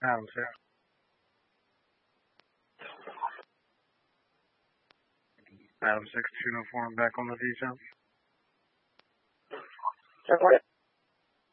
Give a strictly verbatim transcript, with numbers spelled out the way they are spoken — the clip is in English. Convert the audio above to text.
Adam six. Adam six, two no four, I'm back on the detail. Report it.